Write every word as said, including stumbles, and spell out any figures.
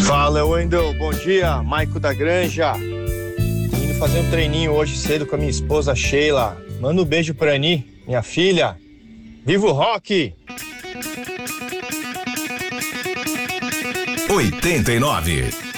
Fala, Wendel, bom dia, Maico da Granja. Indo fazer um treininho hoje cedo com a minha esposa Sheila. Manda um beijo pra Ani, minha filha. Viva o rock! oitenta e nove